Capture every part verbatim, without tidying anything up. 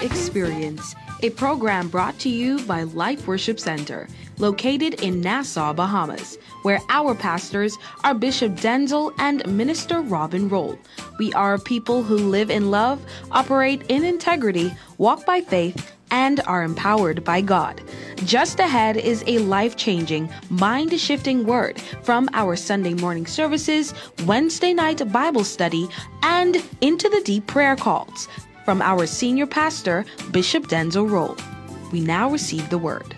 Experience, a program brought to you by Life Worship Center, located in Nassau, Bahamas, where our pastors are Bishop Denzel and Minister Robin Roll. We are people who live in love, operate in integrity, walk by faith, and are empowered by God. Just ahead is a life-changing, mind-shifting word from our Sunday morning services, Wednesday night Bible study, and Into the Deep prayer calls from our senior pastor, Bishop Denzel Roll. We now receive the word.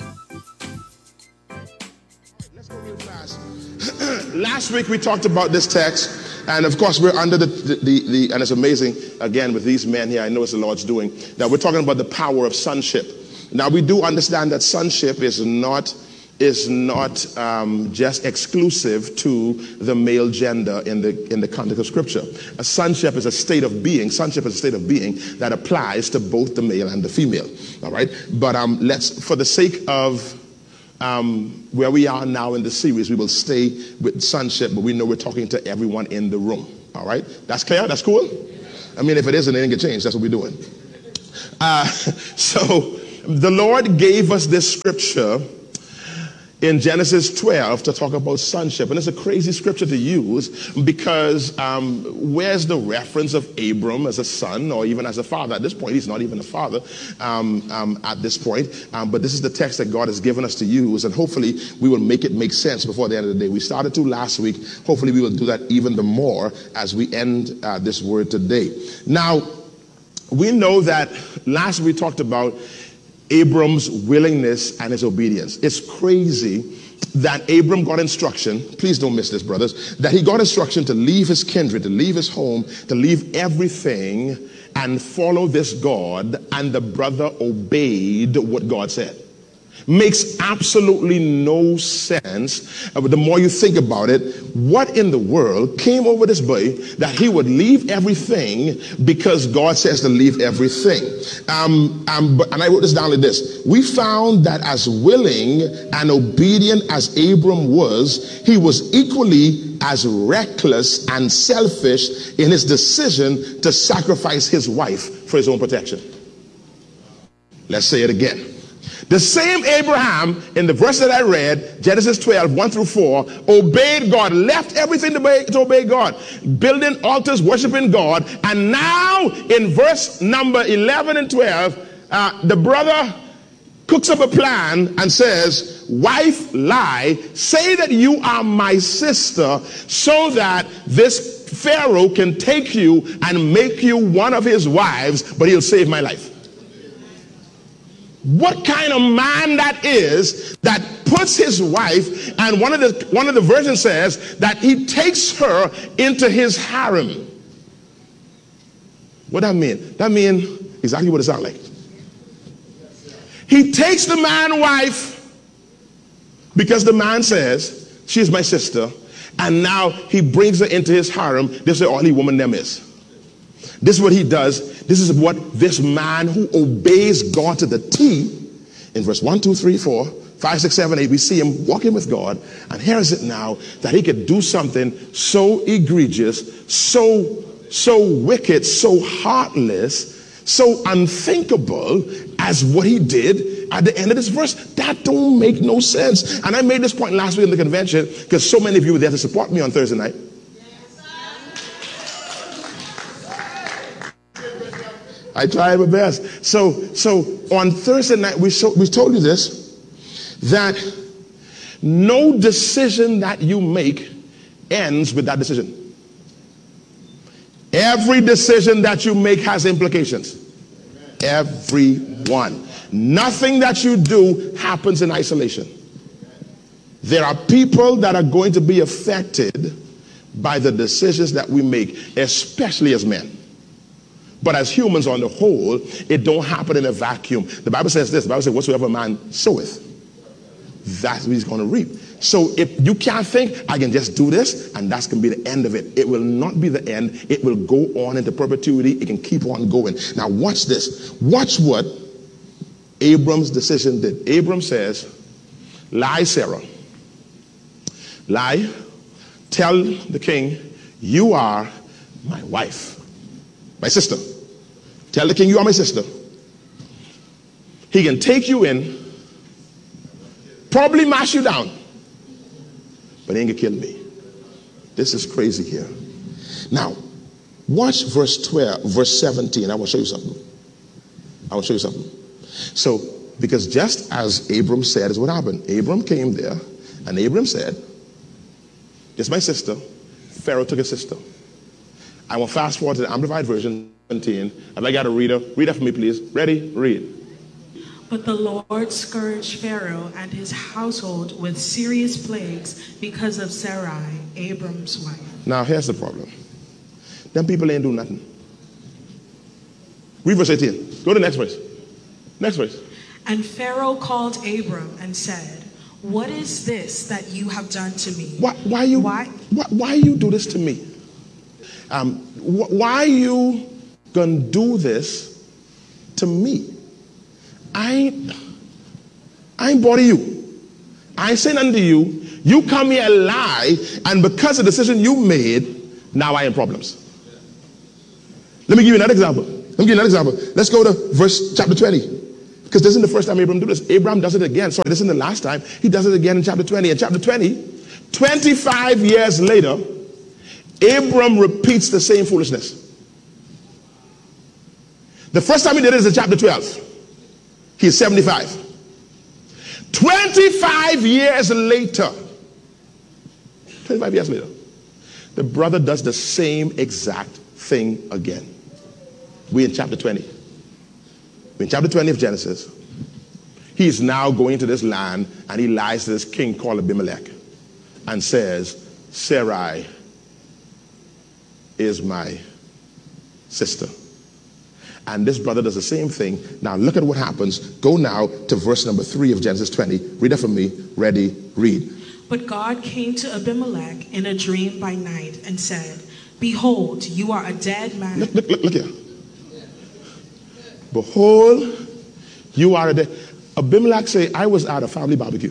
Let's go real fast. Last week we talked about this text, and of course we're under the, the, the, the, and it's amazing, again, with these men here, I know it's the Lord's doing, that we're talking about the power of sonship. Now we do understand that sonship is not is not um, just exclusive to the male gender in the in the context of Scripture. A sonship is a state of being. Sonship is a state of being that applies to both the male and the female. All right, but um, let's, for the sake of um, where we are now in the series, we will stay with sonship, but we know we're talking to everyone in the room. All right, that's clear. That's cool. I mean, if it isn't, it ain't gonna change. That's what we're doing. Uh, so the Lord gave us this scripture in Genesis twelve to talk about sonship. And it's a crazy scripture to use because um, where's the reference of Abram as a son or even as a father? At this point, he's not even a father um, um, at this point. Um, but this is the text that God has given us to use. And hopefully we will make it make sense before the end of the day. We started to last week. Hopefully we will do that even the more as we end uh, this word today. Now, we know that last week we talked about Abram's willingness and his obedience. It's crazy that Abram got instruction, please don't miss this, brothers, that he got instruction to leave his kindred, to leave his home, to leave everything and follow this God, and the brother obeyed what God said. Makes absolutely no sense. Uh, the more you think about it, what in the world came over this boy that he would leave everything because God says to leave everything? Um, um, but, and I wrote this down like this. We found that as willing and obedient as Abram was, he was equally as reckless and selfish in his decision to sacrifice his wife for his own protection. Let's say it again. The same Abraham in the verse that I read, Genesis twelve, one through four, obeyed God, left everything to obey, to obey God, building altars, worshiping God. And now in verse number eleven and twelve, uh, the brother cooks up a plan and says, wife, lie, say that you are my sister so that this Pharaoh can take you and make you one of his wives, but he'll save my life. What kind of man that is that puts his wife, and one of the one of the versions says that he takes her into his harem. What that mean? That mean exactly what it sounds like. He takes the man's wife because the man says she's my sister, and now he brings her into his harem. This is all he woman them is. This is what he does. This is what this man who obeys God to the T, in verse one, two, three, four, five, six, seven, eight, we see him walking with God. And here is it now that he could do something so egregious, so, so wicked, so heartless, so unthinkable as what he did at the end of this verse. That don't make no sense. And I made this point last week in the convention because so many of you were there to support me on Thursday night. I tried my best. So, so on Thursday night, we, so, we told you this, that no decision that you make ends with that decision. Every decision that you make has implications. Every one. Nothing that you do happens in isolation. There are people that are going to be affected by the decisions that we make, especially as men. But as humans on the whole, it don't happen in a vacuum. The Bible says this. The Bible says, whatsoever man soweth, that's what he's going to reap. So if you can't think, I can just do this, and that's going to be the end of it. It will not be the end. It will go on into perpetuity. It can keep on going. Now watch this. Watch what Abram's decision did. Abram says, lie, Sarah. Lie. Tell the king, you are my wife. My sister. Tell the king you are my sister. He can take you in, probably mash you down, but he ain't gonna kill me. This is crazy here. Now, watch verse twelve, verse seventeen. I want to show you something. I want to show you something. So, because just as Abram said is what happened. Abram came there, and Abram said, "This is my sister." Pharaoh took his sister. I will fast forward to the Amplified Version seventeen. I'd like you to read it. Read that for me, please. Ready? Read. But the Lord scourged Pharaoh and his household with serious plagues because of Sarai, Abram's wife. Now, here's the problem. Them people ain't do nothing. Read verse eighteen. Go to the next verse. Next verse. And Pharaoh called Abram and said, "What is this that you have done to me?" Why, why you? Why? Why, why you do this to me? Um, wh- why you gonna do this to me? I ain't, I ain't bother you. I ain't saying nothing to you. You come here lie, and because of the decision you made, now I am problems. Let me give you another example. Let me give you another example. Let's go to verse chapter twenty. Because this isn't the first time Abraham did this. Abraham does it again. Sorry, this isn't the last time. He does it again in chapter twenty. In chapter twenty, twenty-five years later, Abram repeats the same foolishness. The first time he did it is in chapter twelve. He's seventy-five. twenty-five years later, twenty-five years later, the brother does the same exact thing again. We're in chapter twenty. We're in chapter twenty of Genesis. He is now going to this land, and he lies to this king called Abimelech and says, Sarai is my sister. And this brother does the same thing. Now look at what happens. Go now to verse number three of Genesis twenty. Read that for me. Ready, read. But God came to Abimelech in a dream by night and said, "Behold, you are a dead man." Look, look, look, look here. Behold, you are a dead. Abimelech say, I was at a family barbecue.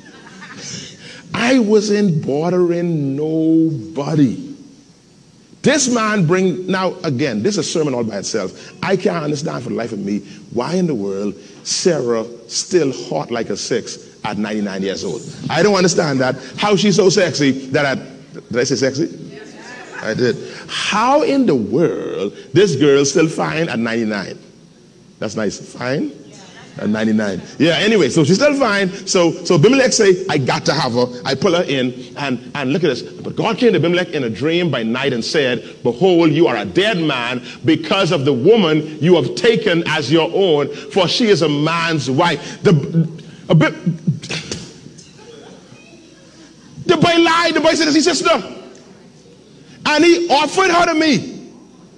I wasn't bothering nobody. This man bring, now again, this is a sermon all by itself. I can't understand for the life of me why in the world Sarah still hot like a six at ninety-nine years old. I don't understand that. How she's so sexy that I, did I say sexy? Yes. I did. How in the world this girl still fine at ninety-nine? That's nice. Fine? At ninety-nine. Yeah, anyway, so she's still fine. So so Abimelech say, I got to have her. I pull her in, and, and look at this. But God came to Abimelech in a dream by night and said, behold, you are a dead man because of the woman you have taken as your own, for she is a man's wife. The, a bit, the boy lied. The boy said, it's his sister. And he offered her to me.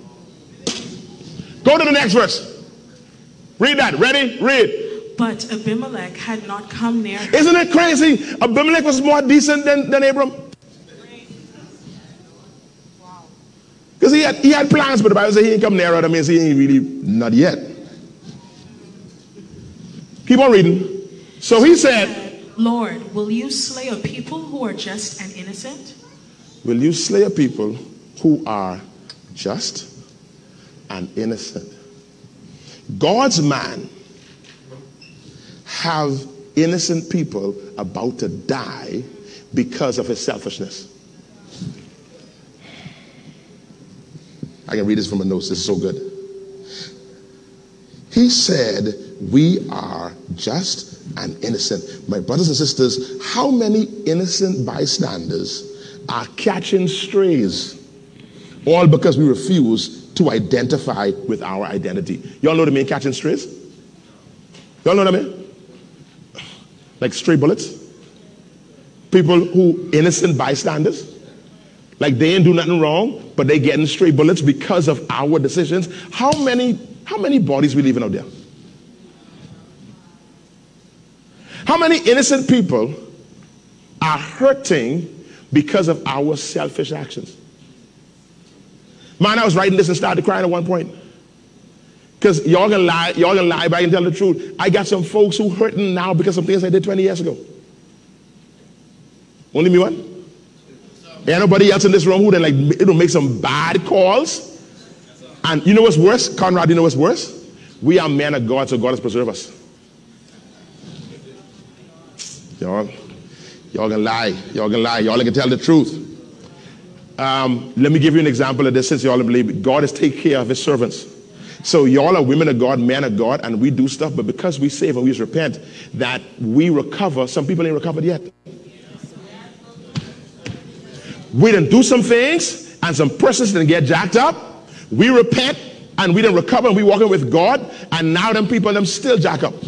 Go to the next verse. Read that. Ready? Read. But Abimelech had not come near her. Isn't it crazy? Abimelech was more decent than, than Abram. Because he had, he had plans, but the Bible says he ain't come near her. That means he ain't really, not yet. Keep on reading. So he said, Lord, will you slay a people who are just and innocent? Will you slay a people who are just and innocent? God's man have innocent people about to die because of his selfishness. I can read this from my notes. This is so good. He said, we are just and innocent. My brothers and sisters, how many innocent bystanders are catching strays? All because we refuse to identify with our identity. Y'all know what I mean, catching strays? Y'all know what I mean? Like stray bullets? People who innocent bystanders. Like they ain't do nothing wrong, but they getting stray bullets because of our decisions. How many, how many bodies we leaving out there? How many innocent people are hurting because of our selfish actions? Man, I was writing this and started crying at one point. Because y'all gonna lie, y'all gonna lie, but I can tell the truth. I got some folks who hurting now because of things I did twenty years ago. Only me one? Ain't nobody else in this room who then like it'll make some bad calls. And you know what's worse? Conrad, you know what's worse? We are men of God, so God has preserved us. Y'all, y'all gonna lie. Y'all gonna lie. Y'all can tell the truth. Um, let me give you an example of this since y'all believe it. God is taking care of his servants. So y'all are women of God, men of God, and we do stuff, but because we save and we repent, that we recover. Some people ain't recovered yet. We didn't do some things, and some persons didn't get jacked up. We repent, and we didn't recover, and we walking with God, and now them people, them still jack up.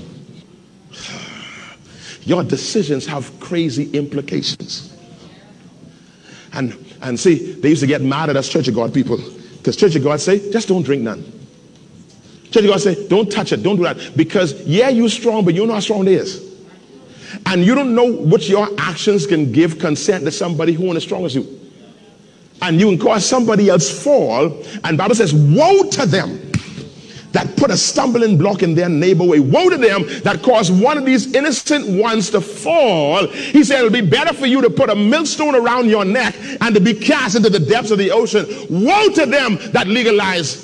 Your decisions have crazy implications. And and see, they used to get mad at us Church of God people, because Church of God say, just don't drink none. Church of God say, don't touch it, don't do that. Because yeah, you're strong, but you don't know how strong it is. And you don't know what your actions can give consent to somebody who ain't as strong as you. And you can cause somebody else fall. And the Bible says, woe to them that put a stumbling block in their neighbor way. Woe to them that cause one of these innocent ones to fall. He said, it'll be better for you to put a millstone around your neck and to be cast into the depths of the ocean. Woe to them that legalize.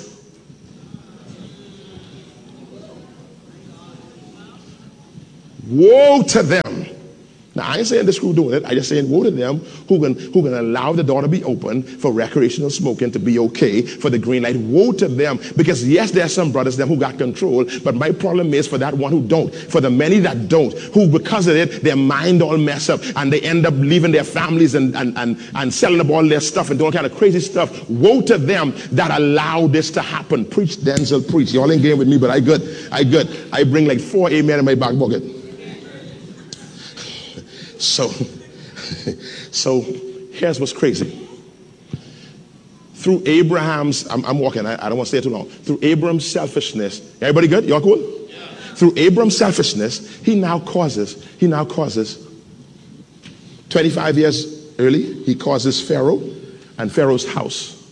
Woe to them. Now, I ain't saying this crew doing it. I just saying woe to them who can who can allow the door to be open for recreational smoking to be okay for the green light. Woe to them, because yes, there are some brothers them who got control, but my problem is for that one who don't, for the many that don't, who because of it their mind all mess up and they end up leaving their families and and and, and selling up all their stuff and doing all kind of crazy stuff. Woe to them that allow this to happen. Preach, Denzel, preach. Y'all ain't game with me, but I good. I good. I bring like four amen in my back pocket. So, so here's what's crazy. Through Abraham's, I'm, I'm walking, I, I don't want to stay too long. Through Abraham's selfishness, everybody good? Y'all cool? Yeah. Through Abraham's selfishness, he now causes, he now causes, twenty-five years early, he causes Pharaoh and Pharaoh's house.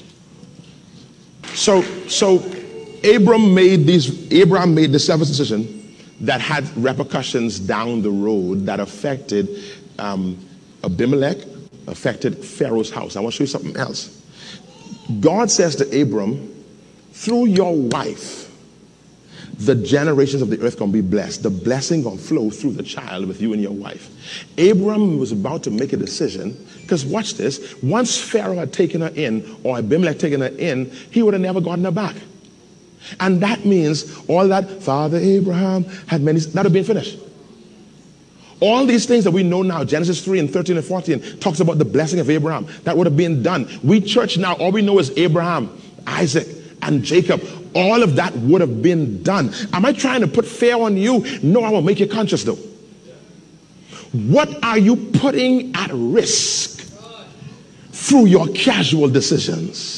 So, so Abraham made these, Abraham made the selfish decision that had repercussions down the road that affected um, Abimelech, affected Pharaoh's house. I want to show you something else. God says to Abram, through your wife, the generations of the earth going to be blessed. The blessing going to flow through the child with you and your wife. Abram was about to make a decision, because watch this, once Pharaoh had taken her in, or Abimelech taken her in, he would have never gotten her back. And that means all that Father Abraham had many, that would be finished. All these things that we know now, Genesis three and thirteen and fourteen, talks about the blessing of Abraham. That would have been done. We church now, all we know is Abraham, Isaac, and Jacob. All of that would have been done. Am I trying to put fear on you? No, I will make you conscious though. What are you putting at risk through your casual decisions?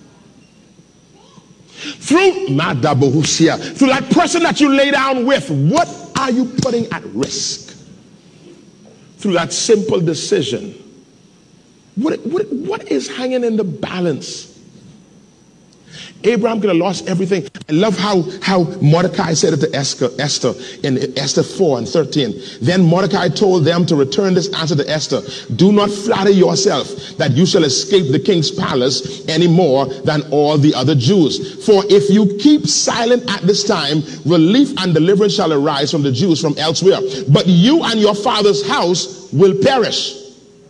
Through Madabohusia, through that person that you lay down with, what are you putting at risk? Through that simple decision. What, what, what is hanging in the balance? Abraham could have lost everything. I love how, how Mordecai said it to Esther, Esther in Esther four and thirteen. Then Mordecai told them to return this answer to Esther. Do not flatter yourself that you shall escape the king's palace any more than all the other Jews. For if you keep silent at this time, relief and deliverance shall arise from the Jews from elsewhere. But you and your father's house will perish.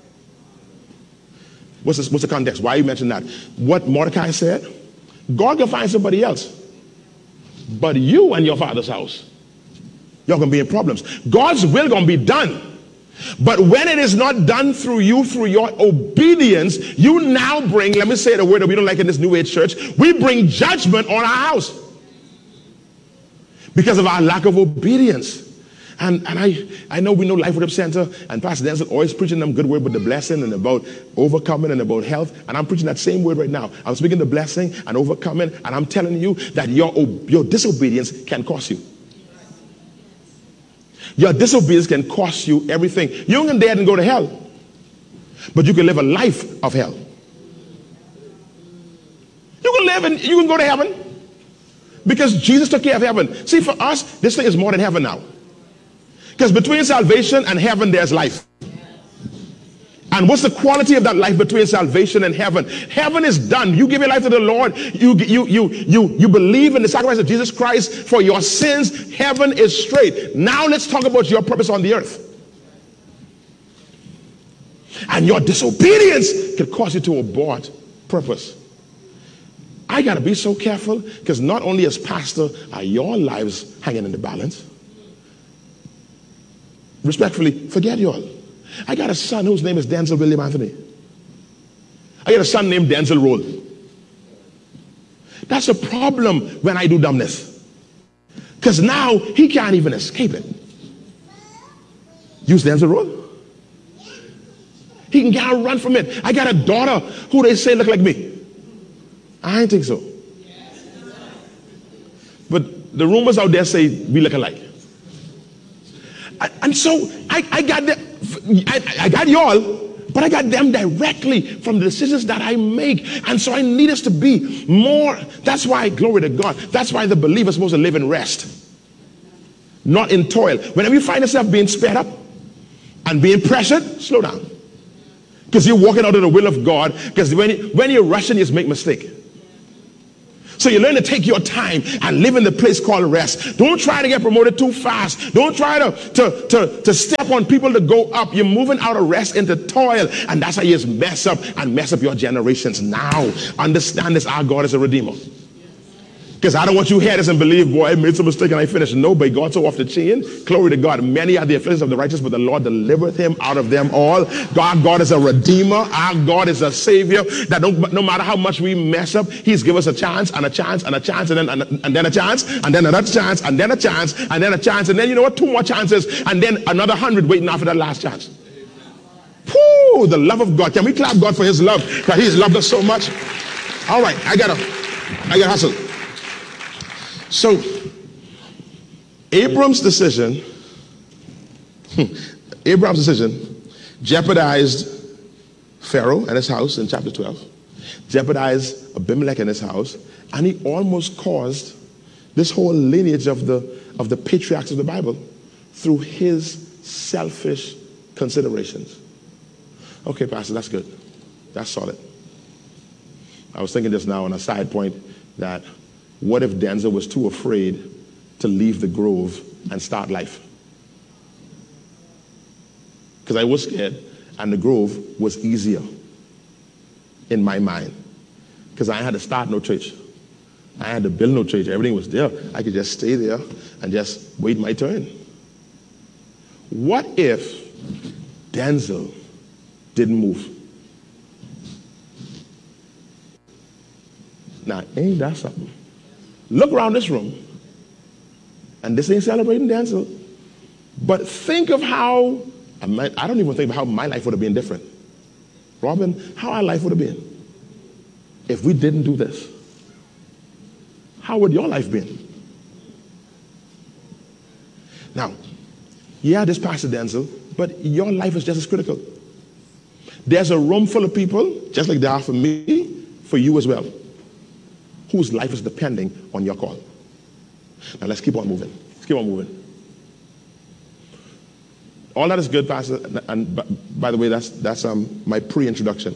What's, this, what's the context? Why you mentioned that? What Mordecai said? God can find somebody else. But you and your father's house, you're going to be in problems. God's will going to be done. But when it is not done through you, through your obedience, you now bring, let me say the word that we don't like in this New Age church, we bring judgment on our house because of our lack of obedience. And, and I, I know we know Life Worship Center and Pastor Denzel always preaching them good word about the blessing and about overcoming and about health. And I'm preaching that same word right now. I'm speaking the blessing and overcoming, and I'm telling you that your, your disobedience can cost you. Your disobedience can cost you everything. You can dare and go to hell, but you can live a life of hell. You can live and you can go to heaven because Jesus took care of heaven. See, for us, this thing is more than heaven now. Because between salvation and heaven, there's life. And what's the quality of that life between salvation and heaven? Heaven is done. You give your life to the Lord. You, you, you, you, you believe in the sacrifice of Jesus Christ for your sins. Heaven is straight. Now let's talk about your purpose on the earth. And your disobedience could cause you to abort purpose. I got to be so careful, because not only as pastor are your lives hanging in the balance. Respectfully, forget y'all. I got a son whose name is Denzel William Anthony. I got a son named Denzel Roll. That's a problem when I do dumbness, because now he can't even escape it. Use Denzel Roll. He can can't run from it. I got a daughter who they say look like me. I don't think so. But the rumors out there say we look alike. I, and so I, I got the, I, I got y'all, but I got them directly from the decisions that I make. And so I need us to be more. That's why, glory to God, that's why the believer is supposed to live in rest, not in toil. Whenever you find yourself being sped up and being pressured, slow down. Because you're walking out of the will of God. Because when, when you're rushing, you just make mistakes. So you learn to take your time and live in the place called rest. Don't try to get promoted too fast. Don't try to, to, to, to step on people to go up. You're moving out of rest into toil. And that's how you just mess up and mess up your generations. Now, understand this, our God is a redeemer. Because I don't want you to hear this and believe, boy, I made some mistake and I finished. No, but God's so off the chain. Glory to God. Many are the afflictions of the righteous, but the Lord delivereth him out of them all. God, God is a redeemer. Our God is a savior. That no, no matter how much we mess up, he's given us a chance and a chance and a chance and then, and, and then a chance and then another chance and then a chance and then a chance. And then, you know what? Two more chances and then another hundred waiting after that last chance. Whoo, the love of God. Can we clap God for his love? Because he's loved us so much. All right, I gotta, I gotta hustle. So, Abram's decision, Abraham's decision jeopardized Pharaoh and his house in chapter twelve, jeopardized Abimelech and his house, and he almost caused this whole lineage of the, of the patriarchs of the Bible through his selfish considerations. Okay, Pastor, that's good. That's solid. I was thinking just now on a side point that what if Denzel was too afraid to leave the grove and start life? Because I was scared, and the grove was easier in my mind. Because I had to start no church. I had to build no church. Everything was there. I could just stay there and just wait my turn. What if Denzel didn't move? Now, ain't that something? Look around this room, and this ain't celebrating Denzel, but think of how, I, might, I don't even think of how my life would have been different. Robin, how our life would have been if we didn't do this. How would your life been? Now, yeah, this Pastor Denzel, but your life is just as critical. There's a room full of people, just like there are for me, for you as well, whose life is depending on your call. Now let's keep on moving. Let's keep on moving. All that is good, Pastor. And by the way, that's that's um my pre-introduction.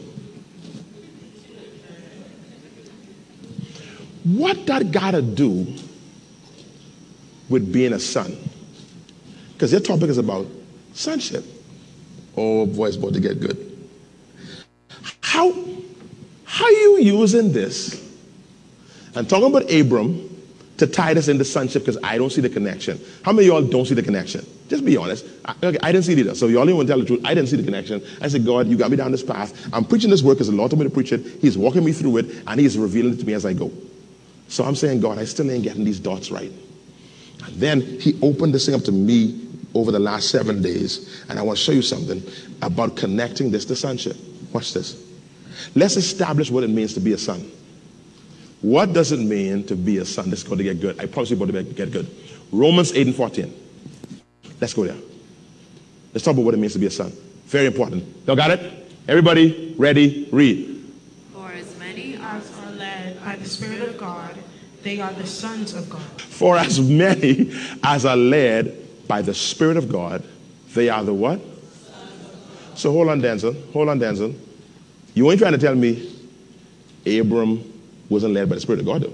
What that got to do with being a son? Because your topic is about sonship. Oh boy, it's about to get good. How how are you using this? I'm talking about Abram to tie this into sonship, because I don't see the connection. How many of y'all don't see the connection? Just be honest. I, okay, I didn't see it either. So y'all even want to tell the truth. I didn't see the connection. I said, God, you got me down this path. I'm preaching this word because the Lord told me to preach it. He's walking me through it, and he's revealing it to me as I go. So I'm saying, God, I still ain't getting these dots right. And then he opened this thing up to me over the last seven days, and I want to show you something about connecting this to sonship. Watch this. Let's establish what it means to be a son. What does it mean to be a son? This is going to get good. I promise you it's going to get good. Romans eight and fourteen. Let's go there. Let's talk about what it means to be a son. Very important. Y'all got it? Everybody ready? Read. For as many as are led by the Spirit of God, they are the sons of God. For as many as are led by the Spirit of God, they are the what? So hold on, Denzel. Hold on, Denzel. You ain't trying to tell me Abram wasn't led by the Spirit of God, though.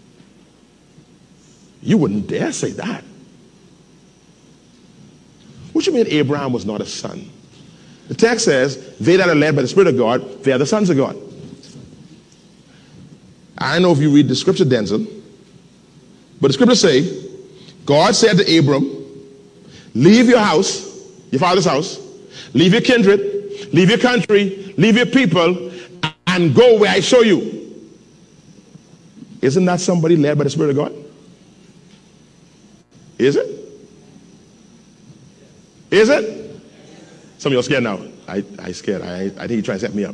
You wouldn't dare say that. What you mean Abraham was not a son? The text says, they that are led by the Spirit of God, they are the sons of God. I don't know if you read the scripture, Denzel, but the scriptures say, God said to Abram, leave your house, your father's house, leave your kindred, leave your country, leave your people, and go where I show you. Isn't that somebody led by the Spirit of God? Is it? Is it? Some of you are scared now. I, I scared. I, I think you're trying to set me up.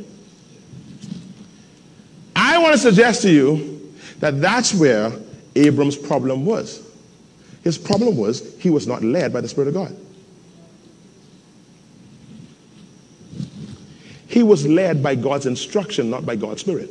I want to suggest to you that that's where Abram's problem was. His problem was he was not led by the Spirit of God. He was led by God's instruction, not by God's Spirit.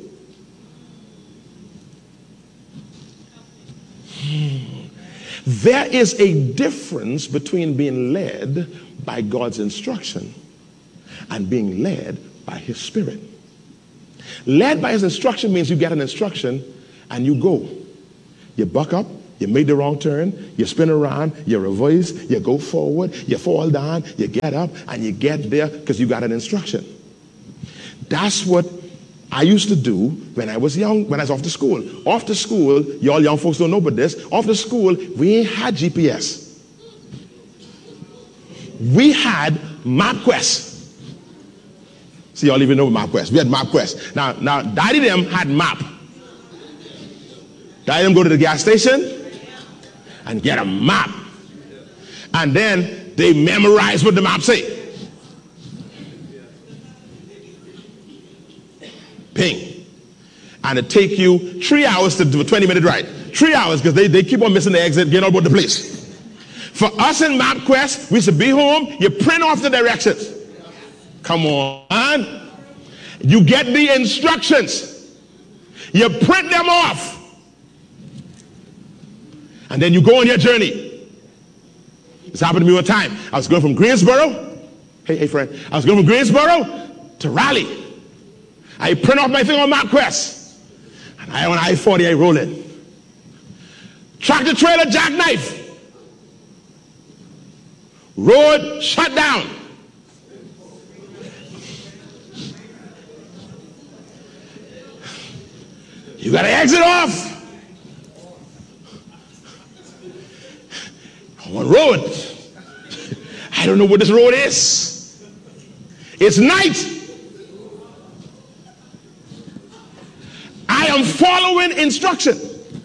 There is a difference between being led by God's instruction and being led by His Spirit. Led by His instruction means you get an instruction and you go. You buck up, you make the wrong turn, you spin around, you reverse, you go forward, you fall down, you get up, and you get there because you got an instruction. That's what I used to do when I was young, when I was off to school. Off to school, y'all young folks don't know about this, off to school, we ain't had G P S. We had MapQuest. See, y'all even know MapQuest. We had MapQuest. Now, now, Daddy them had map. Daddy them go to the gas station and get a map. And then they memorize what the map say. Ping. And it take you three hours to do a twenty minute ride. Three hours because they, they keep on missing the exit, getting all about the place. For us in MapQuest, we should be home, you print off the directions. Come on. You get the instructions. You print them off. And then you go on your journey. This happened to me one time. I was going from Greensboro. Hey, hey, friend. I was going from Greensboro to Raleigh. I print off my thing on MapQuest. And I on I forty, I roll in. Tractor trailer jackknife. Road shut down. You got to exit off. On road. I don't know what this road is. It's night. I am following instruction.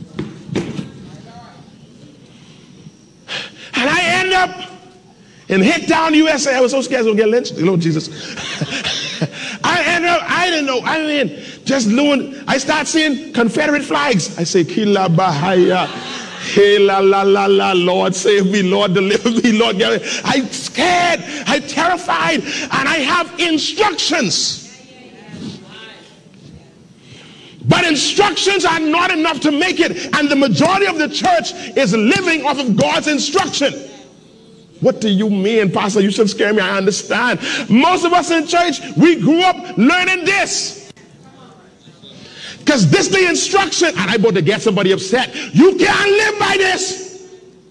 And I end up in Hicktown, U S A. I was so scared I was going to get lynched. Lord Jesus. I end up, I didn't know. I mean, just doing, I start seeing Confederate flags. I say, Kila Bahaya. Hey, la, la, la, la, Lord, save me, Lord, deliver me, Lord. I'm scared. I'm terrified. And I have instructions. But instructions are not enough to make it. And the majority of the church is living off of God's instruction. What do you mean, Pastor? You should scare me. I understand. Most of us in church, we grew up learning this. Because this is the instruction. And I'm about to get somebody upset. You can't live by this.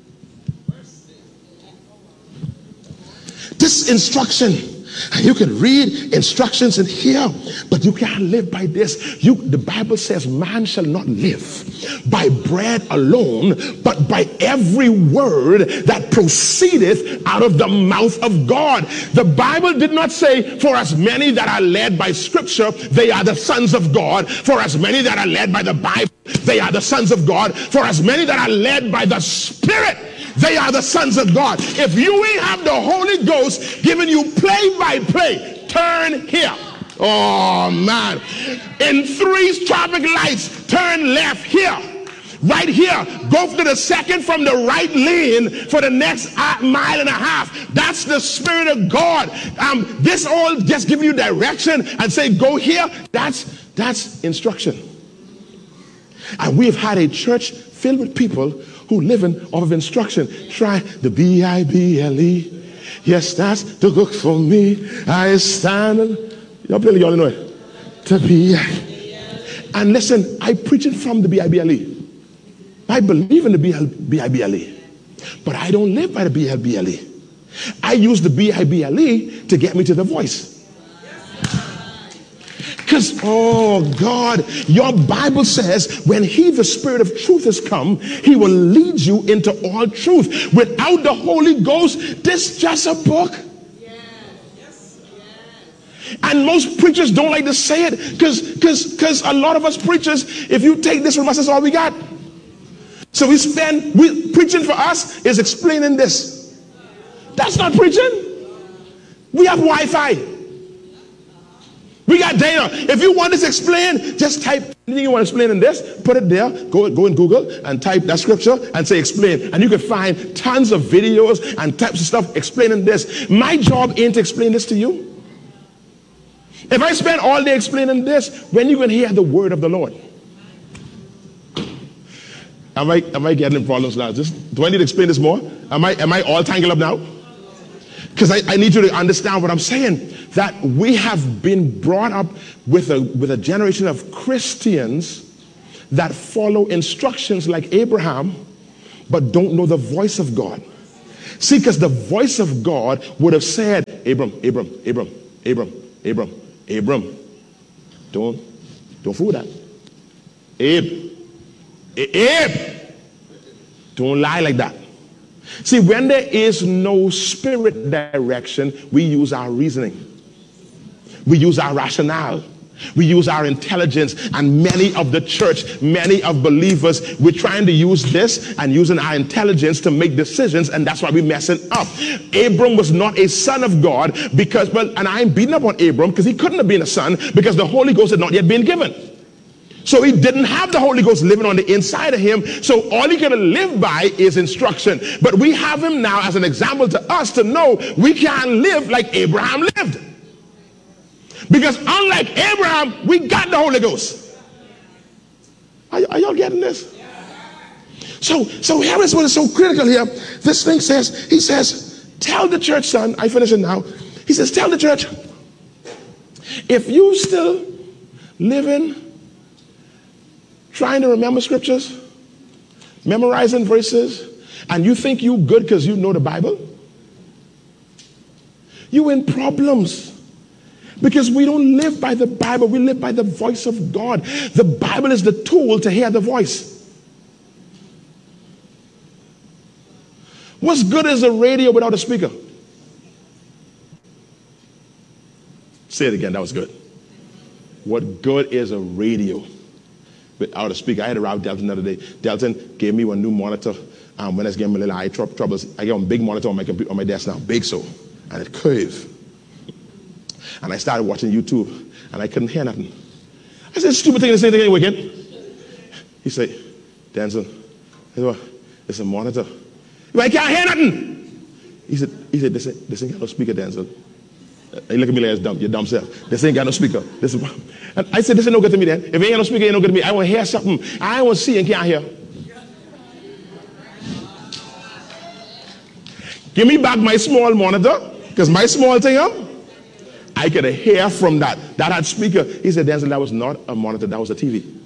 This instruction. And you can read instructions in here, but you can't live by this. You, the Bible says man shall not live by bread alone, but by every word that proceedeth out of the mouth of God. The Bible did not say for as many that are led by scripture, they are the sons of God. For as many that are led by the Bible, they are the sons of God. For as many that are led by the Spirit, they are the sons of God. If you ain't have the Holy Ghost giving you play by play, turn here. Oh man. In three traffic lights, turn left here. Right here. Go to the second from the right lane for the next mile and a half. That's the Spirit of God. Um, this all just giving you direction and say go here. That's that's instruction. And we've had a church filled with people who living off of instruction. Try the B I B L E. Yes, that's the book for me. I stand. Y'all play, y'all know it. To be. And listen, I preach it from the B I B L E. I believe in the B I B L E. But I don't live by the B I B L E. I use the B I B L E to get me to the voice. Because, oh God, your Bible says when he, the Spirit of truth, has come, he will lead you into all truth. Without the Holy Ghost, this is just a book. And most preachers don't like to say it because because because a lot of us preachers, if you take this from us, that's all we got. So we spend, we, preaching for us is explaining this. That's not preaching. We have Wi-Fi. We got data. If you want this explained, just type anything you want to explain in this, put it there, go, go in Google and type that scripture and say explain. And you can find tons of videos and types of stuff explaining this. My job ain't to explain this to you. If I spend all day explaining this, when you can hear the word of the Lord? Am I, am I getting in problems now? Just, do I need to explain this more? Am I, am I all tangled up now? Because I, I need you to understand what I'm saying. That we have been brought up with a, with a generation of Christians that follow instructions like Abraham, but don't know the voice of God. See, because the voice of God would have said, Abram, Abram, Abram, Abram, Abram, Abram, don't, don't fool that. Abe, Abe, don't lie like that. See, when there is no spirit direction, we use our reasoning. We use our rationale. We use our intelligence. And many of the church, many of believers, we're trying to use this and using our intelligence to make decisions, and that's why we're messing up. Abram was not a son of God because, well, and I ain't beating up on Abram because he couldn't have been a son because the Holy Ghost had not yet been given. So he didn't have the Holy Ghost living on the inside of him. So all he could live by is instruction. But we have him now as an example to us to know we can't live like Abraham lived. Because unlike Abraham, we got the Holy Ghost. Are, are y'all getting this? So, so here is what is so critical here. This thing says, he says, tell the church, son, I finish it now. He says, tell the church, if you still living, trying to remember scriptures, memorizing verses, and you think you good because you know the Bible, you in problems. Because we don't live by the Bible, we live by the voice of God. The Bible is the tool to hear the voice. What's good is a radio without a speaker? Say it again, that was good. What good is a radio without a speaker? I had to route Delton the other day. Delton gave me one new monitor. Um, when I was getting my little eye troubles, I got a big monitor on my computer, on my desk now, big so, and it curved. And I started watching YouTube, and I couldn't hear nothing. I said, stupid thing to say again, wicked. He said, Denzel, it's a monitor. I can't hear nothing. He said, he said, this ain't, this ain't got no speaker, Denzel. He looked at me like, it's dumb, your dumb self. This ain't got no speaker. This is, and I said, this ain't no good to me then. If it ain't got no speaker, it ain't no good to me. I want to hear something. I want to see and can't hear. Give me back my small monitor, because my small thing up, I could hear from that. That had speaker. He said, Denzel, that was not a monitor, that was a T V.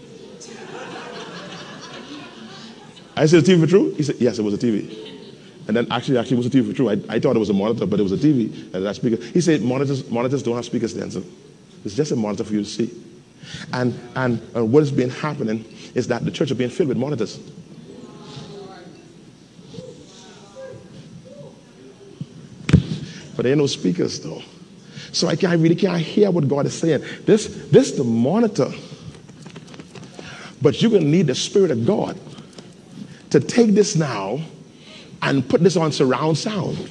I said, T V for true? He said, yes, it was a T V. And then actually, actually it was a T V for true. I, I thought it was a monitor, but it was a T V and that speaker. He said, monitors, monitors don't have speakers, Denzel. It's just a monitor for you to see. And, and, and what has been happening is that the church is being filled with monitors. But there ain't no speakers though. So I, can't, I really can't hear what God is saying. This, this is the monitor. But you're going to need the Spirit of God to take this now and put this on surround sound.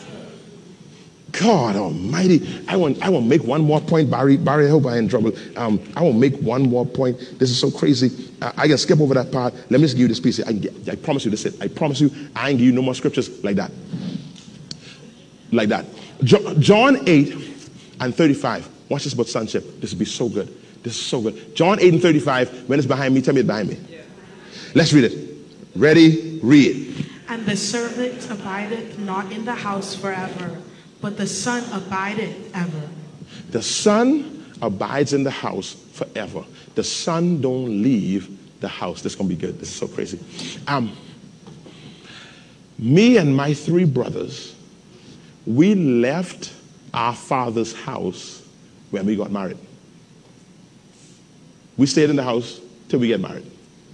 God almighty. I want I want to make one more point, Barry. Barry, I hope I ain't in trouble. Um, I want to make one more point. This is so crazy. Uh, I can skip over that part. Let me just give you this piece. I, can get, I promise you this. I promise you I ain't give you no more scriptures like that. Like that. Jo- John eight and thirty-five. Watch this about sonship. This will be so good. This is so good. John eight and thirty-five. When it's behind me, tell me it's behind me. Yeah. Let's read it. Ready? Read. And the servant abideth not in the house forever, but the Son abideth ever. The Son abides in the house forever. The Son don't leave the house. This is going to be good. This is so crazy. Um, me and my three brothers We left our father's house when we got married. We stayed in the house till we get married.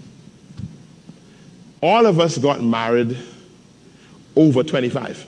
All of us got married over twenty-five.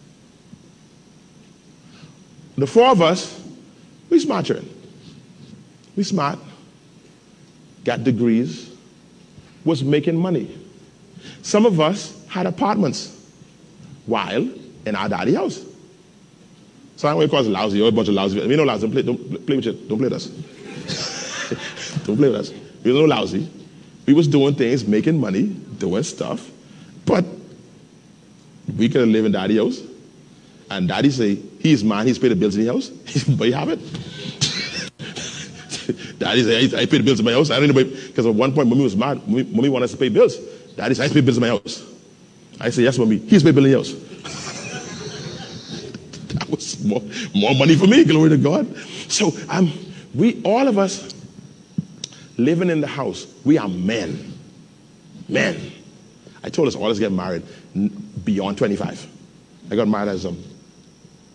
The four of us, we smart children. We smart, got degrees, was making money. Some of us had apartments while in our daddy house. So I don't want to call us lousy, or a bunch of lousy. We know lousy. Don't play, don't play with it. Don't play with us. Don't play with us. We were no lousy. We was doing things, making money, doing stuff, but we could have lived in daddy house. And daddy say, he's man, he's paid the bills in the house. But you have it. Daddy say, I pay the bills in my house. I don't know, because at one point, mommy was mad. Mommy, mommy wanted us to pay bills. Daddy said, I pay bills in my house. I say, yes, mommy, he's paid bills in the house. That was more, more money for me, glory to God. So um, we, all of us, living in the house, we are men. Men. I told us all us get married beyond twenty-five. I got married as a